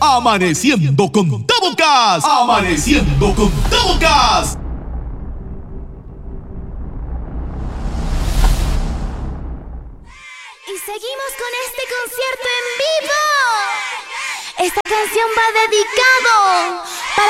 Amaneciendo con Tabocas. Amaneciendo con Tabocas. Y seguimos con este concierto en vivo. Esta canción va dedicado